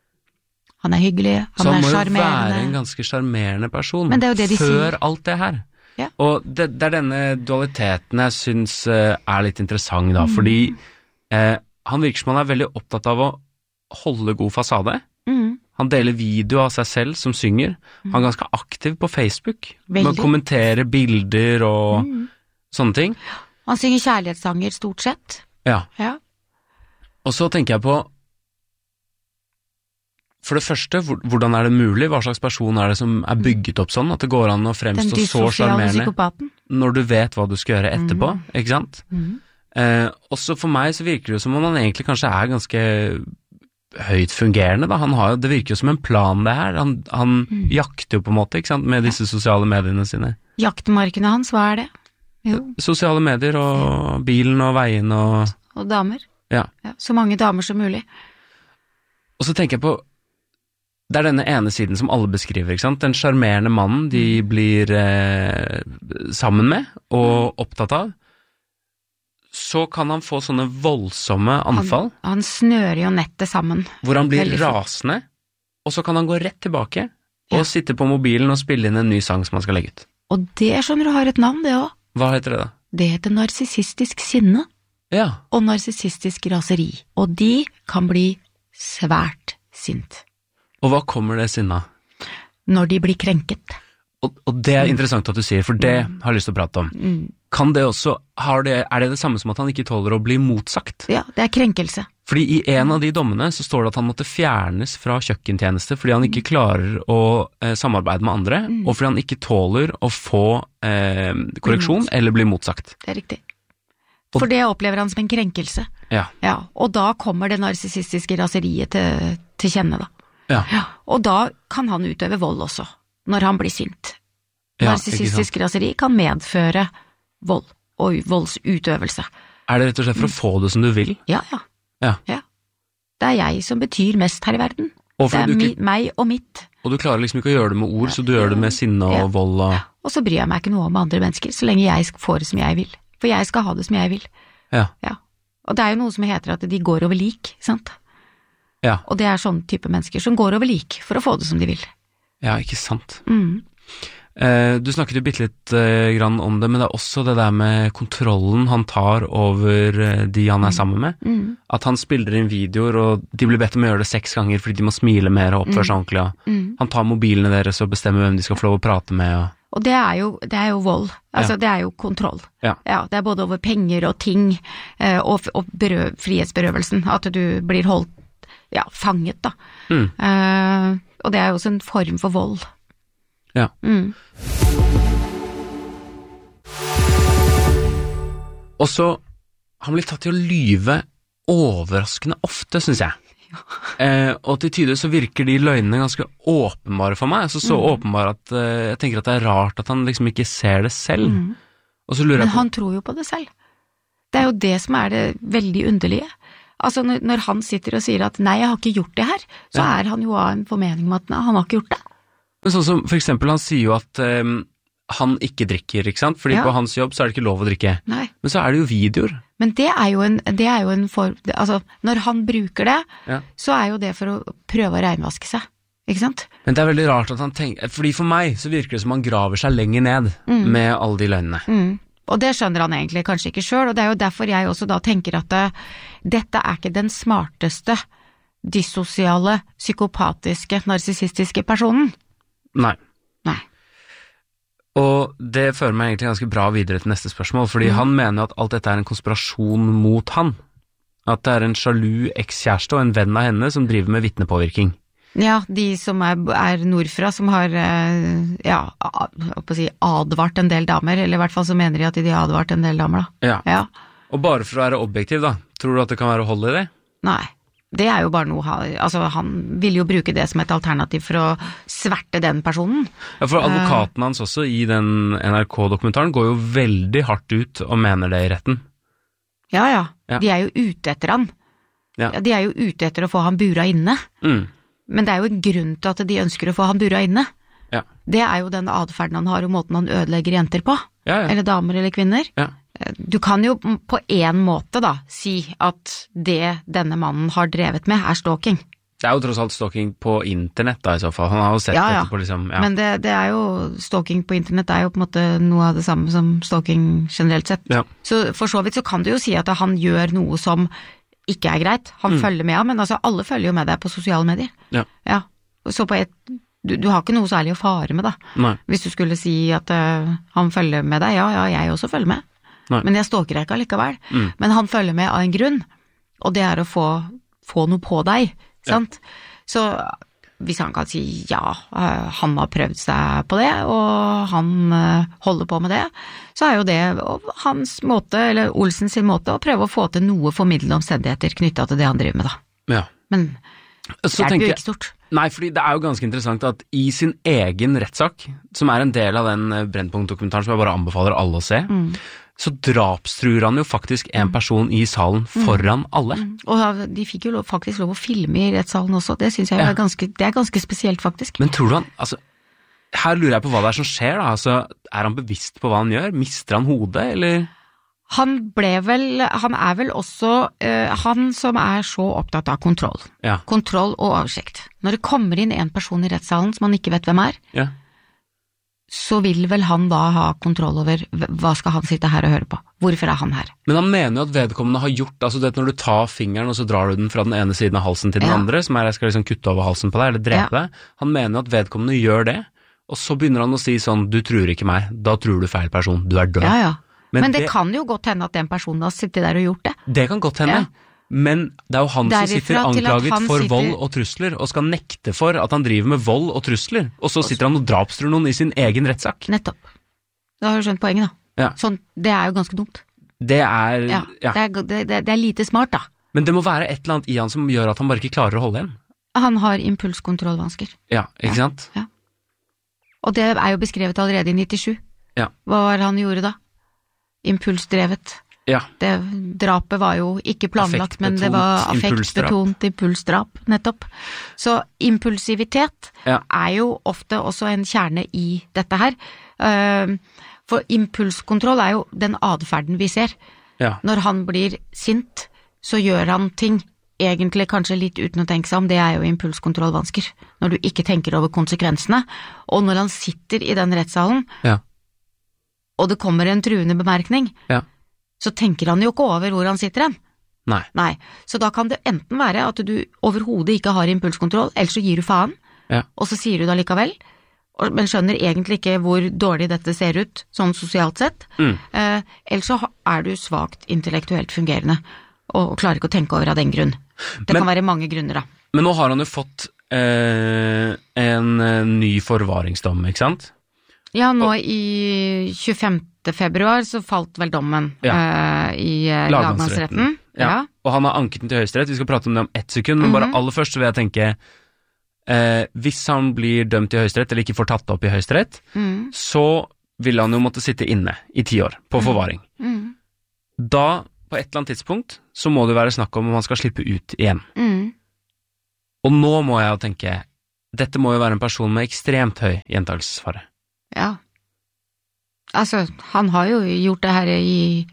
Speaker 1: Han er hyggelig, han,
Speaker 2: han
Speaker 1: er
Speaker 2: charmerende. Så
Speaker 1: han må
Speaker 2: jo være en ganske charmerende person
Speaker 1: Men det er jo det de
Speaker 2: før
Speaker 1: sier.
Speaker 2: alt det her.
Speaker 1: Ja.
Speaker 2: Og det, det er denne dualiteten jeg synes uh, er litt interessant da, mm. fordi uh, han virker som han er veldig opptatt av å holde god fasade.
Speaker 1: Mm.
Speaker 2: Han deler video av seg selv som synger. Mm. Han er ganske aktiv på Facebook.
Speaker 1: Veldig.
Speaker 2: Med å kommentere bilder og mm. sånne ting.
Speaker 1: Han synger kjærlighetssanger stort sett.
Speaker 2: Ja.
Speaker 1: ja.
Speaker 2: Og så tenker jeg på for det første, hvordan er det mulig? Hva slags person er det som er bygget opp sånn, at det går an å fremstå så charmerende når du vet hva du skal gjøre etterpå, mm. ikke sant? Mm. Eh, også for meg så virker det som om han egentlig kanskje er ganske høyt fungerende, da. Han har, det virker jo som en plan det her. Han, han mm. jakter jo på en måte, ikke sant, med disse sosiale mediene sine.
Speaker 1: Jaktmarkene hans, hva er det? Jo.
Speaker 2: Sosiale medier og bilen og veien og...
Speaker 1: Og damer.
Speaker 2: Ja.
Speaker 1: ja. Så mange damer som mulig.
Speaker 2: Og så tenker jeg på det er denne ene siden som alle beskriver, ikke sant? Den charmerende mannen de blir eh, sammen med og opptatt av. Så kan han få sånne voldsomme anfall.
Speaker 1: Han, han snører jo nettet sammen.
Speaker 2: Hvor han blir rasende, og så kan han gå rett tilbake og ja. sitte på mobilen og spille inn en ny sang som han skal legge ut.
Speaker 1: Og det skjønner du har et navn, det også.
Speaker 2: Hva heter det da?
Speaker 1: Det heter narsissistisk sinne.
Speaker 2: Ja.
Speaker 1: Og narsissistisk raseri. Og de kan bli svært sint.
Speaker 2: Og hva kommer det sinna?
Speaker 1: Når de blir krenket.
Speaker 2: Og, og det er interessant at du sier, for det har jeg lyst til å prate om.
Speaker 1: Mm.
Speaker 2: Kan det også, har det, er det det samme som at han ikke tåler å bli motsagt?
Speaker 1: Ja, det er krenkelse.
Speaker 2: Fordi i en av de dommene så står det at han måtte fjernes fra kjøkkentjeneste fordi han ikke klarer å eh, samarbeide med andre, mm. og fordi han ikke tåler å få eh, korreksjon eller bli motsagt.
Speaker 1: Det er riktig. For det opplever han som en krenkelse.
Speaker 2: Ja.
Speaker 1: Ja, og da kommer det narsissistiske raseriet til, til kjenne da.
Speaker 2: Ja.
Speaker 1: Ja, og da kan han utøve vold også, når han blir sint. Ja, narsissistisk raseri kan medføre vold og voldsutøvelse.
Speaker 2: Er det rett og slett for å få det som du vil?
Speaker 1: Ja, ja.
Speaker 2: Ja.
Speaker 1: ja. Det er jeg som betyr mest her i verden. Det er mi, ikke... meg og mitt.
Speaker 2: Og du klarer liksom ikke å gjøre det med ord, ja. så du gjør det med sinne og ja. vold og...
Speaker 1: Og så bryr jeg meg ikke noe om andre mennesker, så lenge jeg får det som jeg vil. For jeg skal ha det som jeg vil.
Speaker 2: Ja.
Speaker 1: Ja. Og det er jo noe som heter at de går over lik, sant?
Speaker 2: Ja.
Speaker 1: Og det er sånn type mennesker som går over lik for å få det som de vil.
Speaker 2: Ja, ikke sant.
Speaker 1: Mm.
Speaker 2: Eh, du snakket jo bitte litt eh, grann om det, men det er også det der med kontrollen han tar over eh, de han er sammen med.
Speaker 1: Mm.
Speaker 2: At han spiller inn videoer, og de blir bedt om å gjøre det seks ganger fordi de må smile mer og oppføre seg
Speaker 1: mm.
Speaker 2: ordentlig.
Speaker 1: Mm.
Speaker 2: Han tar mobilene deres og bestemmer hvem de skal få lov å prate med. Og,
Speaker 1: og det, er jo, det er jo vold. Altså,
Speaker 2: ja.
Speaker 1: det er jo kontroll.
Speaker 2: Ja.
Speaker 1: Ja, det er både over penger og ting, eh, og, og berø, frihetsberøvelsen. At du blir holdt ja, fanget da.
Speaker 2: Mm.
Speaker 1: Uh, og det er jo også en form for vold.
Speaker 2: Ja.
Speaker 1: Mm.
Speaker 2: Og så han blir tatt til å lyve overraskende ofte, synes jeg. Ja. Eh, og til tider så virker de løgnene ganske åpenbare for meg, altså så mm. åpenbare at eh, jeg tenker at det er rart at han liksom ikke ser det selv. Mm. Og så lurer
Speaker 1: Men
Speaker 2: jeg på...
Speaker 1: han tror jo på det selv. Det er jo det som er det veldig underlige. Altså når, når han sitter og sier at nei, jeg har ikke gjort det her, så ja. er han jo av en formening om at nei, han har ikke gjort det.
Speaker 2: Men sånn som for eksempel han sier jo at... Eh, han ikke drikker, ikke sant? Fordi ja. på hans jobb så er det ikke lov å drikke. Nei. Men så er det jo videoer.
Speaker 1: Men det er jo en, det er jo en for, altså, når han bruker det, ja. så er jo det for å prøve å regnvaske seg, ikke sant?
Speaker 2: Men det er veldig rart at han tenker, fordi for meg så virker det som han graver seg lenger ned mm. med alle de løgnene. Mm.
Speaker 1: Og det skjønner han egentlig kanskje ikke selv, og det er jo derfor jeg også da tenker at uh, dette er ikke den smarteste, dissosiale, psykopatiske, narsissistiske personen.
Speaker 2: Nei.
Speaker 1: Nei.
Speaker 2: Og det fører meg egentlig ganske bra videre til neste spørsmål, fordi mm. han mener at alt dette er en konspirasjon mot han. At det er en sjalu ekskjæreste og en venn av henne som driver med vittnepåvirkning.
Speaker 1: Ja, de som er, er nordfra, som har ja, å si, advart en del damer, eller i hvert fall så mener de at de har advart en del damer da.
Speaker 2: Ja. ja, og bare for å være objektiv da, tror du at det kan være hold i det?
Speaker 1: Nei. Det er jo bare noe, altså han vil jo bruke det som et alternativ for å sverte den personen.
Speaker 2: Ja, for advokaten hans også i den N R K-dokumentaren går jo veldig hardt ut og mener det i retten.
Speaker 1: Ja, ja, ja. De er jo ute etter han. Ja. De er jo ute etter å få han bura inne. Mm. Men det er jo en grunn til at de ønsker å få han bura inne. Ja. Det er jo den adferden han har og måten han ødelegger jenter på. Ja, ja. Eller damer eller kvinner. Ja. Du kan jo på en måte da si at det denne mannen har drevet med er stalking.
Speaker 2: Det er jo tross alt stalking på internett da i så fall. Han har jo sett
Speaker 1: ja, ja.
Speaker 2: dette på liksom... Ja.
Speaker 1: Men det, det er jo, stalking på internett er jo på en måte noe av det samme som stalking generelt sett. Ja. Så for så vidt så kan du jo si at han gjør noe som ikke er greit. Han mm. følger med ham, men altså alle følger jo med deg på sosiale medier. Ja. Ja. Så på et... Du, du har ikke noe særlig å fare med da. Nei. Hvis du skulle si at uh, han følger med deg, ja, ja, jeg også følger med. Nei. Men jeg stalker deg ikke allikevel. Mm. Men han følger med av en grunn, og det er å få, få noe på deg, sant? Ja. Så hvis han kan si ja, han har prøvd seg på det, og han holder på med det, så er jo det hans måte, eller Olsen sin måte, å prøve å få til noe formidlende omstendigheter knyttet til det han driver med da. Ja. Men det er jo ikke stort.
Speaker 2: Nei, fordi det er jo ganske interessant at i sin egen rettssak, som er en del av den Brennpunkt-dokumentaren som jeg bare anbefaler alle å se, mm. så drapstruer han jo faktisk en person i salen foran mm. alle. Mm.
Speaker 1: Og de fikk jo lov, faktisk lov å filme i rettssalen også, det synes jeg ja. er, ganske, det er ganske spesielt faktisk.
Speaker 2: Men tror du han, altså, her lurer jeg på hva det er som skjer da, altså, er han bevisst på hva han gjør? Mister han hodet, eller...
Speaker 1: Han ble vel, han er vel også, uh, han som er så opptatt av kontroll. Ja. Kontroll og oversikt. Når det kommer inn en person i rettssalen som han ikke vet hvem er, ja. så vil vel han da ha kontroll over hva skal han sitte her og høre på? Hvorfor er han her?
Speaker 2: Men han mener jo at vedkommende har gjort, altså det når du tar fingeren og så drar du den fra den ene siden av halsen til den ja. andre, som er jeg skal liksom kutte over halsen på deg eller drepe ja. deg, han mener jo at vedkommende gjør det, og så begynner han å si sånn, du tror ikke meg, da tror du feil person, du er død.
Speaker 1: Ja, ja. Men, men det, det kan jo godt hende at den personen har sittet der og gjort det.
Speaker 2: Det kan godt hende, ja. men det er jo han Derifra som sitter anklaget for sitter... vold og trusler, og skal nekte for at han driver med vold og trusler, og så sitter han og drapstruer noen i sin egen rettssak.
Speaker 1: Nettopp. Da har du skjønt poenget da. Ja. Sånn, det er jo ganske dumt.
Speaker 2: Det er...
Speaker 1: Ja, ja. Det, er, det, det er lite smart da.
Speaker 2: Men det må være et eller annet i han som gjør at han bare ikke klarer å holde igjen.
Speaker 1: Han har impulskontrollvansker.
Speaker 2: Ja, ikke
Speaker 1: ja.
Speaker 2: sant?
Speaker 1: Ja. Og det er jo beskrevet allerede i nittisju. Ja. Hva var det han gjorde da? Impulsdrevet. Ja. Det, drapet var jo ikke planlagt, men det var affektbetont impulsdrap, nettopp. Så impulsivitet ja. er jo ofte også en kjerne i dette her. For impulskontroll er jo den adferden vi ser. Ja. Når han blir sint, så gjør han ting egentlig kanskje litt uten å tenke seg om, det er jo impulskontrollvansker. Når du ikke tenker over konsekvensene, og når han sitter i den rettssalen, ja. og det kommer en truende bemerkning, ja. så tenker han jo ikke over hvor han sitter hen.
Speaker 2: Nei.
Speaker 1: Nei. Så da kan det enten være at du overhodet ikke har impulskontroll, eller så gir du faen, ja. og så sier du det likevel, men skjønner egentlig ikke hvor dårlig dette ser ut, sånn sosialt sett. Mm. Eh, eller så er du svagt intellektuelt fungerende, og klarer ikke å tenke over av den grunn. Det men, kan være mange grunner da.
Speaker 2: Men nå har han jo fått eh, en ny forvaringsdom, ikke sant?
Speaker 1: Ja, nå i tjuefemte februar så falt vel dommen ja. uh, i uh, lagmannsretten.
Speaker 2: Ja. ja, og han har anket den til Høyesterett. Vi skal prate om det om ett sekund, men mm-hmm. bare aller først så vil jeg tenke, eh, hvis han blir dømt i Høyesterett, eller ikke får tatt opp i Høyesterett, mm. så vil han jo måtte sitte inne i ti år på forvaring. Mm. Da, på et eller annet tidspunkt, så må det være snakk om om han skal slippe ut igjen. Mm. Og nå må jeg jo tenke, dette må jo være en person med ekstremt høy gjentakelsesfare.
Speaker 1: Ja. Altså, han har jo gjort det her i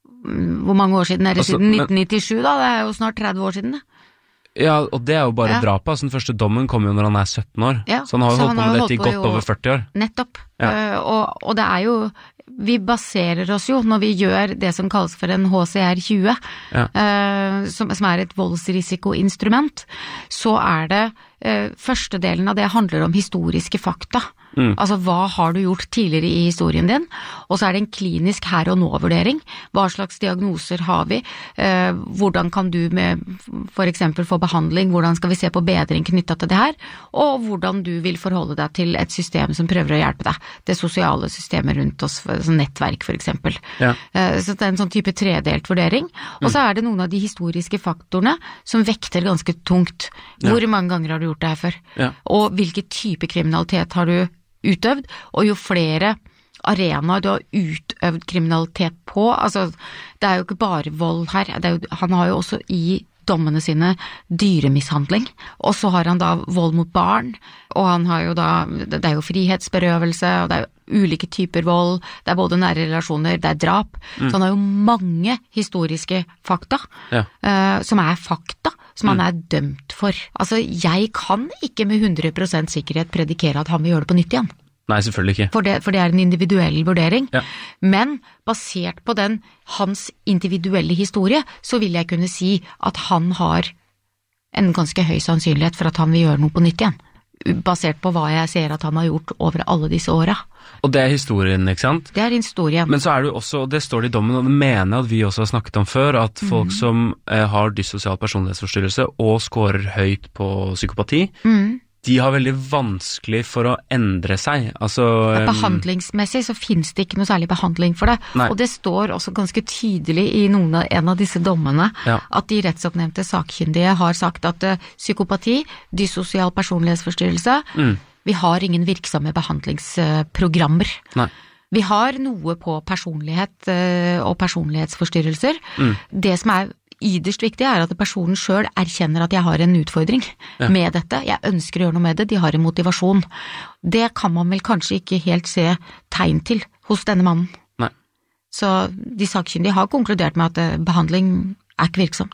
Speaker 1: hvor mange år siden er det? Altså, siden nitten nittisju da? Det er jo snart tretti år siden det.
Speaker 2: Ja, og det er jo bare ja. drapet. Altså, den første dommen kom jo når han er sytten år. Ja, så han har jo holdt på med dette i godt jo, over førti år.
Speaker 1: Nettopp. Ja. Uh, og, og det er jo, vi baserer oss jo når vi gjør det som kalles for en H C R tjue, ja. uh, som, som er et voldsrisikoinstrument, så er det uh, første delen av det handler om historiske fakta. Mm. Altså, hva har du gjort tidligere i historien din? Og så er det en klinisk her og nå-vurdering. Hva slags diagnoser har vi? Eh, hvordan kan du med for eksempel få behandling? Hvordan skal vi se på bedring knyttet til det her? Og hvordan du vil forholde deg til et system som prøver å hjelpe deg. Det sosiale systemet rundt oss, som nettverk for eksempel. Ja. Eh, så det er en sånn type tredelt vurdering. Og så er det noen av de historiske faktorene som vekter ganske tungt. Hvor ja. mange ganger har du gjort det her før? Ja. Og hvilken type kriminalitet har du utøvd, og jo flere arenaer du har utøvd kriminalitet på, altså det er jo ikke bare vold her, det er jo, han har jo også i dommene sine dyremishandling, og så har han da vold mot barn, og han har jo da, det er jo frihetsberøvelse, og det er jo ulike typer vold, det er både nære relasjoner, det er drap, mm. så han har jo mange historiske fakta, ja. uh, som er fakta, som han er dømt for. Altså, jeg kan ikke med hundre prosent sikkerhet predikere at han vil gjøre det på nytt igjen.
Speaker 2: Nei, selvfølgelig ikke.
Speaker 1: For det, for det er en individuell vurdering. Ja. Men basert på den, hans individuelle historie, så vil jeg kunne si at han har en ganske høy sannsynlighet for at han vil gjøre noe på nytt igjen. Basert på hva jeg ser at han har gjort over alle disse årene.
Speaker 2: Og det er historien, ikke sant?
Speaker 1: Det er historien.
Speaker 2: Men så er det jo også, og det står det i dommen, og det mener jeg at vi også har snakket om før, at folk mm. som eh, har dyssosial personlighetsforstyrrelse og scorer høyt på psykopati, mm. de har veldig vanskelig for å endre seg. Altså,
Speaker 1: ja, behandlingsmessig så finnes det ikke noe særlig behandling for det. Nei. Og det står også ganske tydelig i noen av, en av disse dommene, ja. at de rettsoppnevnte sakkyndige har sagt at uh, psykopati, dyssosial personlighetsforstyrrelse, mm. vi har ingen virksomme behandlingsprogrammer. Nei. Vi har noe på personlighet uh, og personlighetsforstyrrelser. Mm. Det som er yderst viktig er at personen selv erkjenner at jeg har en utfordring ja. med dette. Jeg ønsker å gjøre noe med det, de har en motivasjon. Det kan man vel kanskje ikke helt se tegn til hos denne mannen. Nei. Så de sakkyndige har konkludert med at behandling er ikke virksomt.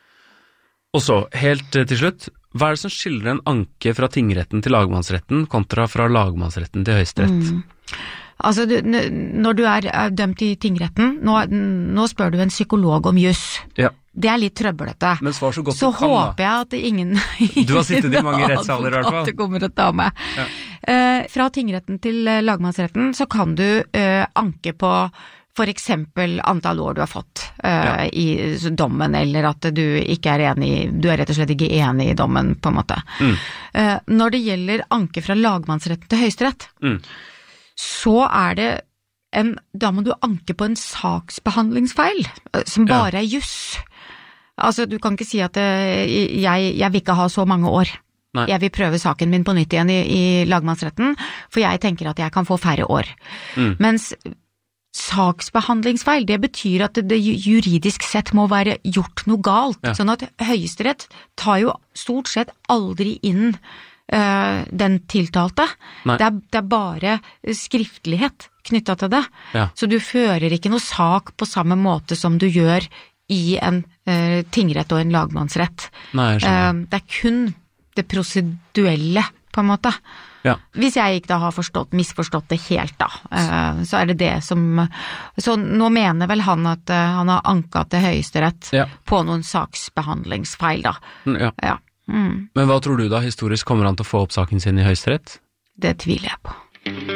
Speaker 2: Og så, helt til slutt, hva er det som skiller en anke fra tingretten til lagmannsretten kontra fra lagmannsretten til Høyesterett? Mm.
Speaker 1: Altså, du, når du er dømt i tingretten, nå, nå spør du en psykolog om juss. Ja. Det er litt trøblete.
Speaker 2: Men svar så godt
Speaker 1: så
Speaker 2: du kan, da.
Speaker 1: Så håper jeg at ingen...
Speaker 2: Du har sittet i mange rettssaler i hvert fall.
Speaker 1: At det kommer å ta meg. Ja. Uh, fra tingretten til lagmannsretten så kan du uh, anke på for eksempel antall år du har fått uh, ja. i dommen, eller at du ikke er enig, du er rett og slett ikke enig i dommen, på en måte. Mm. Uh, når det gjelder anke fra lagmannsretten til Høyesterett, mm. så er det en, da må du anke på en saksbehandlingsfeil, som bare ja. er juss. Altså, du kan ikke si at jeg, jeg vil ikke ha så mange år. Nei. Jeg vil prøve saken min på nytt igjen i, i lagmannsretten, for jeg tenker at jeg kan få færre år. Mm. Mens saksbehandlingsfeil, det betyr at det, det juridisk sett må være gjort noe galt. Ja. Sånn at Høyesterett tar jo stort sett aldri inn uh, den tiltalte. Det er, det er bare skriftlighet knyttet til det. Ja. Så du fører ikke noe sak på samme måte som du gjør i en uh, tingrett og en lagmannsrett. Nei, uh, det er kun det proseduelle, på en måte. Ja. Hvis jeg ikke da har forstått, misforstått det helt da, uh, så er det det som... Så nå mener vel han at uh, han har anket til Høyesterett ja. på noen saksbehandlingsfeil da.
Speaker 2: Ja.
Speaker 1: Ja. Mm.
Speaker 2: Men hva tror du da, historisk kommer han til å få opp saken sin i Høyesterett?
Speaker 1: Det tviler jeg på.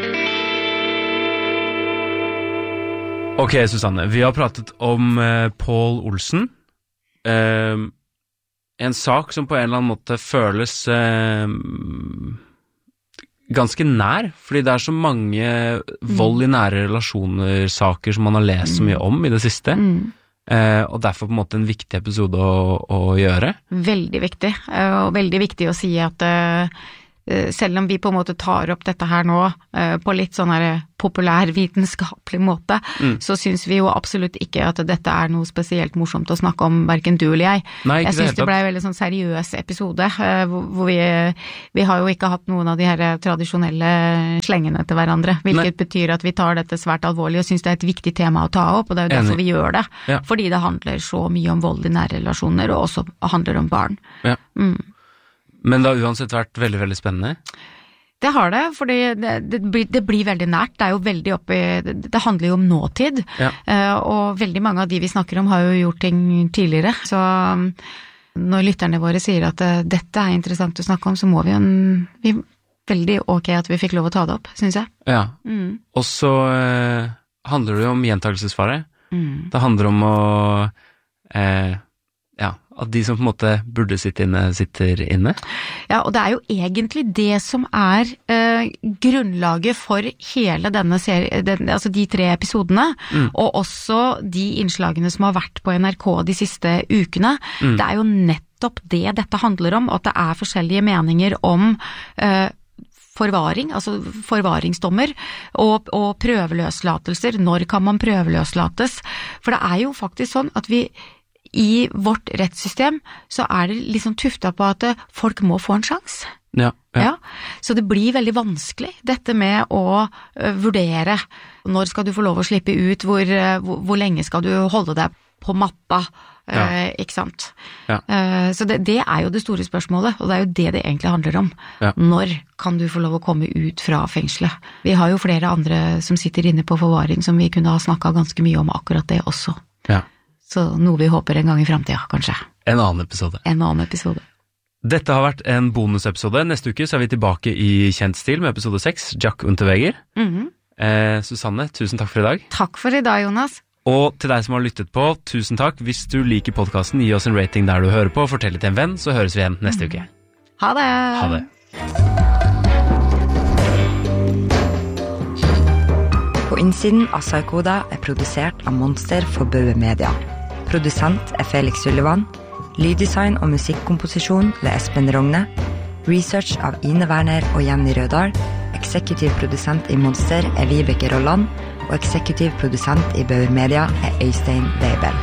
Speaker 2: Ok, Susanne, vi har pratet om uh, Pål Olsen. Uh, en sak som på en eller annen måte føles uh, ganske nær, fordi det er så mange vold i nære relasjoner, saker som man har lest så mye om i det siste, mm. eh, og derfor på en måte en viktig episode å, å gjøre.
Speaker 1: Veldig viktig, og veldig viktig å si at uh, selv om vi på en måte tar opp dette her nå uh, på litt sånn her populær vitenskapelig måte, mm. så synes vi jo absolutt ikke at dette er noe spesielt morsomt å snakke om, hverken du eller jeg.
Speaker 2: Nei,
Speaker 1: jeg synes det, det ble en veldig sånn seriøs episode, uh, hvor, hvor vi, vi har jo ikke hatt noen av de her tradisjonelle slengene til hverandre, hvilket Nei. Betyr at vi tar dette svært alvorlig og synes det er et viktig tema å ta opp, og det er jo derfor Enig. Vi gjør det. Ja. Fordi det handler så mye om vold i nære relasjoner, og også handler om barn.
Speaker 2: Ja.
Speaker 1: Mm.
Speaker 2: Men det har uansett vært veldig, veldig spennende.
Speaker 1: Det har det, fordi det, det, blir, det blir veldig nært. Det er jo veldig oppi, det, det handler jo om nåtid,
Speaker 2: ja.
Speaker 1: uh, og veldig mange av de vi snakker om har jo gjort ting tidligere. Så um, når lytterne våre sier at uh, dette er interessant å snakke om, så må vi jo vi, veldig ok at vi fikk lov å ta det opp, synes jeg.
Speaker 2: Ja,
Speaker 1: mm.
Speaker 2: og så uh, handler det jo om gjentakelsesfare.
Speaker 1: Mm.
Speaker 2: Det handler om å... Uh, Ja, at de som på en måte burde sitte inne, sitter inne.
Speaker 1: Ja, og det er jo egentlig det som er eh, grunnlaget for hele denne serien, den, altså de tre episodene,
Speaker 2: mm.
Speaker 1: og også de innslagene som har vært på N R K de siste ukene.
Speaker 2: Mm.
Speaker 1: Det er jo nettopp det dette handler om, at det er forskjellige meninger om eh, forvaring, altså forvaringsdommer, og, og prøveløslatelser. Når kan man prøveløslates? For det er jo faktisk sånn at vi i vårt rettssystem så er det liksom tufta på at folk må få en sjans.
Speaker 2: Ja, ja.
Speaker 1: Ja, så det blir veldig vanskelig, dette med å uh, vurdere når skal du få lov å slippe ut, hvor, uh, hvor, hvor lenge skal du holde deg på matta, uh,
Speaker 2: ja.
Speaker 1: ikke sant?
Speaker 2: Ja.
Speaker 1: Uh, så det, det er jo det store spørsmålet, og det er jo det det egentlig handler om.
Speaker 2: Ja.
Speaker 1: Når kan du få lov å komme ut fra fengselet? Vi har jo flere andre som sitter inne på forvaring som vi kunne ha snakket ganske mye om akkurat det også.
Speaker 2: Ja.
Speaker 1: Så noe vi håper en gang i fremtiden, kanskje.
Speaker 2: En annen episode.
Speaker 1: En annen episode.
Speaker 2: Dette har vært en bonusepisode. Neste uke så er vi tilbake i kjent stil med episode seks, Jack Unterweger.
Speaker 1: Mm-hmm.
Speaker 2: eh, Susanne, tusen takk for i dag.
Speaker 1: Takk for i dag, Jonas.
Speaker 2: Og til deg som har lyttet på, tusen takk. Hvis du liker podcasten, gi oss en rating der du hører på, fortell det til en venn, så høres vi igjen neste uke.
Speaker 1: Ha det!
Speaker 2: Ha det.
Speaker 3: På innsiden av Psykoda er produsert av Monster for Bauer Media. Produsent er Felix Sullivan. Lyddesign og musikkomposisjon ved Espen Rogne. Research av Ine Werner og Jenny Rødal. Eksekutiv produsent i Monster er Vibeke Rolland. Og eksekutiv produsent i Bauer Media er Øystein Weibel.